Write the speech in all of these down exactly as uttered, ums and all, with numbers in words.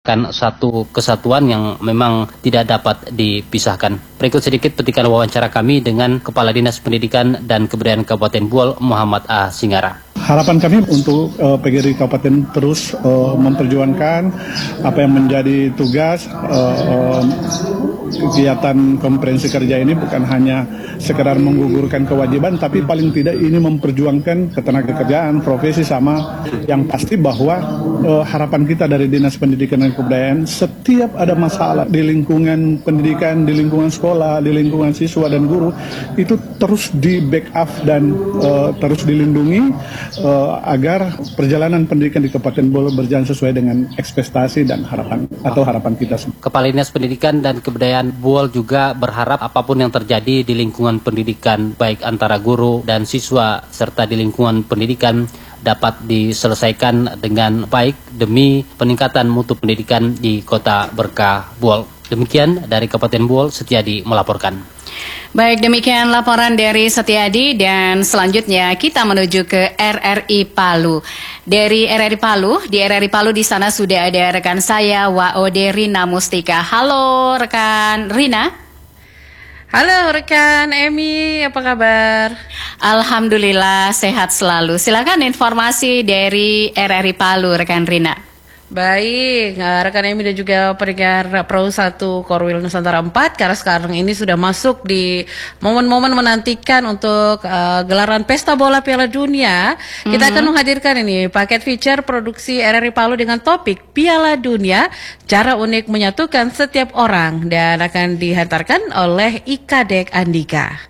merupakan satu kesatuan yang memang tidak dapat dipisahkan. Berikut sedikit petikan wawancara kami dengan Kepala Dinas Pendidikan dan Kebudayaan Kabupaten Buol, Muhammad A. Singgara. Harapan kami untuk uh, P G R I Kabupaten terus uh, memperjuangkan apa yang menjadi tugas uh, uh, kegiatan konferensi kerja ini, bukan hanya sekedar menggugurkan kewajiban, tapi paling tidak ini memperjuangkan ketenagakerjaan, profesi, sama yang pasti bahwa uh, harapan kita dari Dinas Pendidikan dan Kebudayaan, setiap ada masalah di lingkungan pendidikan, di lingkungan sekolah, di lingkungan siswa dan guru, itu terus di backup dan uh, terus dilindungi uh, agar perjalanan pendidikan di Kabupaten Buol berjalan sesuai dengan ekspektasi dan harapan atau harapan kita semua. Kepala Dinas Pendidikan dan Kebudayaan Buol juga berharap apapun yang terjadi di lingkungan pendidikan, baik antara guru dan siswa serta di lingkungan pendidikan, dapat diselesaikan dengan baik demi peningkatan mutu pendidikan di Kota Berkah Buol. Demikian dari Kabupaten Buol, Setiadi melaporkan. Baik, demikian laporan dari Setiadi, dan selanjutnya kita menuju ke R R I Palu. Dari R R I Palu, di R R I Palu di sana sudah ada rekan saya W O D Rina Mustika. Halo rekan Rina. Halo rekan Emi, apa kabar? Alhamdulillah sehat selalu. Silakan informasi dari R R I Palu rekan Rina. Baik, rekan Emi dan juga pendengar Perahu satu Korwil Nusantara empat, karena sekarang ini sudah masuk di momen-momen menantikan untuk uh, gelaran Pesta Bola Piala Dunia. Mm-hmm. Kita akan menghadirkan ini paket feature produksi R R I Palu dengan topik Piala Dunia, cara unik menyatukan setiap orang, dan akan dihantarkan oleh Ikadek Andika.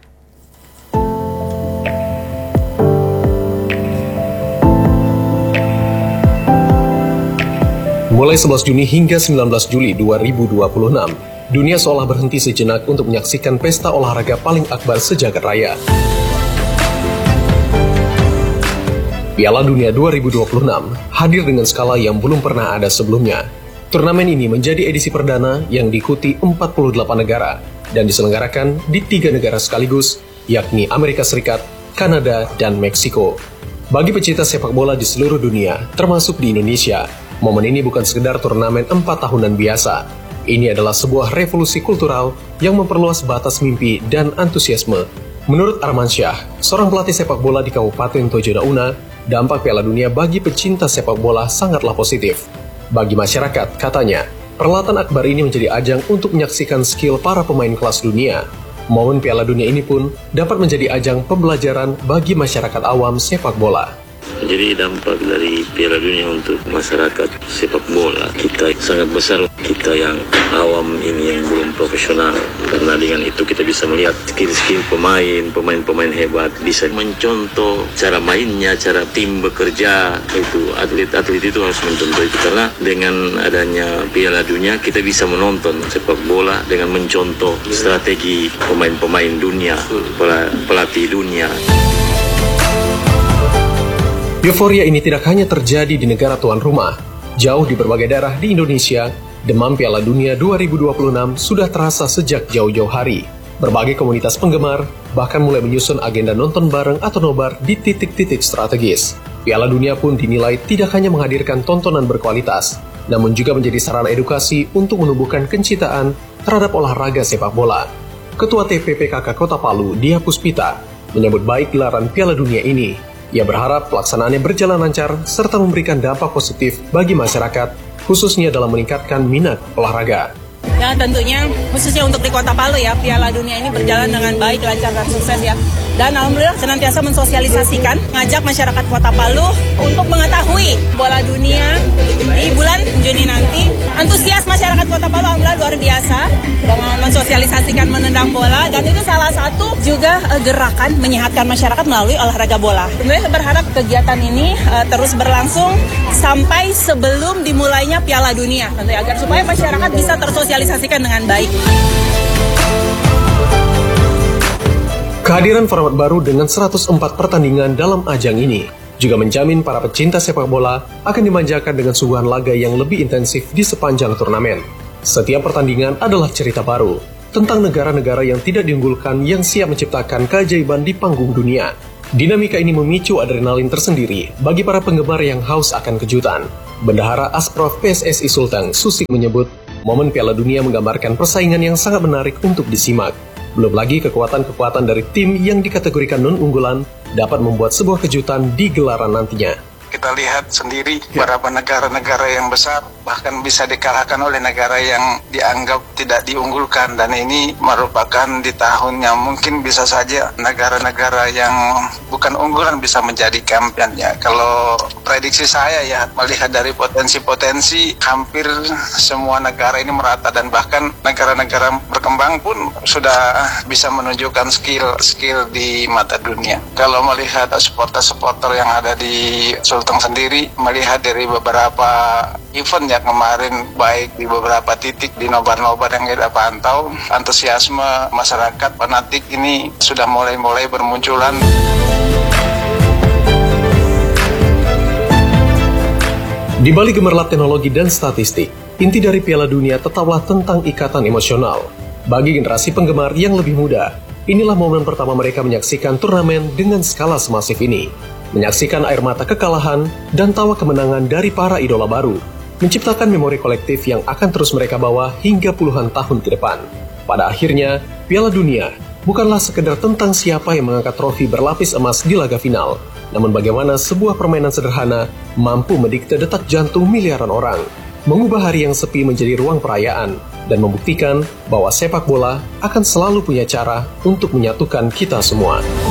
Mulai sebelas Juni hingga sembilan belas Juli dua ribu dua puluh enam, dunia seolah berhenti sejenak untuk menyaksikan pesta olahraga paling akbar sejagat raya. Piala Dunia dua ribu dua puluh enam hadir dengan skala yang belum pernah ada sebelumnya. Turnamen ini menjadi edisi perdana yang diikuti empat puluh delapan negara dan diselenggarakan di tiga negara sekaligus, yakni Amerika Serikat, Kanada, dan Meksiko. Bagi pecinta sepak bola di seluruh dunia, termasuk di Indonesia, momen ini bukan sekedar turnamen empat tahunan biasa. Ini adalah sebuah revolusi kultural yang memperluas batas mimpi dan antusiasme. Menurut Armansyah, seorang pelatih sepak bola di Kabupaten Tojo Dauna, dampak Piala Dunia bagi pecinta sepak bola sangatlah positif. Bagi masyarakat, katanya, perhelatan akbar ini menjadi ajang untuk menyaksikan skill para pemain kelas dunia. Momen Piala Dunia ini pun dapat menjadi ajang pembelajaran bagi masyarakat awam sepak bola. Jadi dampak dari Piala Dunia untuk masyarakat sepak bola kita sangat besar. Kita yang awam ini yang belum profesional, karena dengan itu kita bisa melihat skill-skill pemain, pemain-pemain hebat, bisa mencontoh cara mainnya, cara tim bekerja. Itu atlet-atlet itu harus mencontoh itu, karena dengan adanya Piala Dunia kita bisa menonton sepak bola dengan mencontoh strategi pemain-pemain dunia, pelatih dunia. Euforia ini tidak hanya terjadi di negara tuan rumah. Jauh di berbagai daerah di Indonesia, demam Piala Dunia dua ribu dua puluh enam sudah terasa sejak jauh-jauh hari. Berbagai komunitas penggemar bahkan mulai menyusun agenda nonton bareng atau nobar di titik-titik strategis. Piala Dunia pun dinilai tidak hanya menghadirkan tontonan berkualitas, namun juga menjadi sarana edukasi untuk menumbuhkan kecintaan terhadap olahraga sepak bola. Ketua T P P K K Kota Palu, Dia Puspita, menyambut baik gelaran Piala Dunia ini. Ia berharap pelaksanaannya berjalan lancar serta memberikan dampak positif bagi masyarakat, khususnya dalam meningkatkan minat olahraga. Ya tentunya khususnya untuk di Kota Palu ya, Piala Dunia ini berjalan dengan baik, lancar dan sukses ya. Dan alhamdulillah senantiasa mensosialisasikan, ngajak masyarakat Kota Palu untuk mengetahui bola dunia di bulan Juni nanti. Antusias masyarakat Kota Palu alhamdulillah luar biasa dengan mensosialisasikan menendang bola, dan itu salah satu juga uh, gerakan menyehatkan masyarakat melalui olahraga bola. Tentunya saya berharap kegiatan ini uh, terus berlangsung sampai sebelum dimulainya Piala Dunia, tentunya agar supaya masyarakat bisa tersosialisasikan dengan baik. Kehadiran format baru dengan seratus empat pertandingan dalam ajang ini juga menjamin para pecinta sepak bola akan dimanjakan dengan suguhan laga yang lebih intensif di sepanjang turnamen. Setiap pertandingan adalah cerita baru tentang negara-negara yang tidak diunggulkan yang siap menciptakan keajaiban di panggung dunia. Dinamika ini memicu adrenalin tersendiri bagi para penggemar yang haus akan kejutan. Bendahara Asprof P S S I Sulteng Susik menyebut, momen Piala Dunia menggambarkan persaingan yang sangat menarik untuk disimak. Belum lagi kekuatan-kekuatan dari tim yang dikategorikan non-unggulan dapat membuat sebuah kejutan di gelaran nantinya. Kita lihat sendiri beberapa negara-negara yang besar bahkan bisa dikalahkan oleh negara yang dianggap tidak diunggulkan, dan ini merupakan di tahun yang mungkin bisa saja negara-negara yang bukan unggulan bisa menjadi champion ya. Kalau prediksi saya ya, melihat dari potensi-potensi, hampir semua negara ini merata, dan bahkan negara-negara berkembang pun sudah bisa menunjukkan skill-skill di mata dunia. Kalau melihat supporter-supporter yang ada di Sulteng sendiri, melihat dari beberapa event yang kemarin, baik di beberapa titik di nobar-nobar yang kita pantau, antusiasme masyarakat fanatik ini sudah mulai-mulai bermunculan. Di balik gemerlap teknologi dan statistik, inti dari Piala Dunia tetaplah tentang ikatan emosional. Bagi generasi penggemar yang lebih muda, inilah momen pertama mereka menyaksikan turnamen dengan skala semasif ini. Menyaksikan air mata kekalahan dan tawa kemenangan dari para idola baru, menciptakan memori kolektif yang akan terus mereka bawa hingga puluhan tahun ke depan. Pada akhirnya, Piala Dunia bukanlah sekedar tentang siapa yang mengangkat trofi berlapis emas di laga final, namun bagaimana sebuah permainan sederhana mampu mendikte detak jantung miliaran orang, mengubah hari yang sepi menjadi ruang perayaan, dan membuktikan bahwa sepak bola akan selalu punya cara untuk menyatukan kita semua.